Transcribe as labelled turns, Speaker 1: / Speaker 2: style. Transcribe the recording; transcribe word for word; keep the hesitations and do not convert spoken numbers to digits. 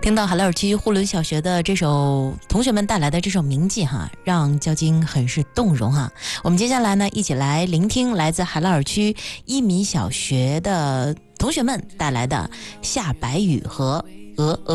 Speaker 1: 听到海拉尔区呼伦小学的这首同学们带来的这首铭记哈，让交金很是动容啊。我们接下来呢，一起来聆听来自海拉尔区一米小学的同学们带来的《下白雨》和《鹅鹅》。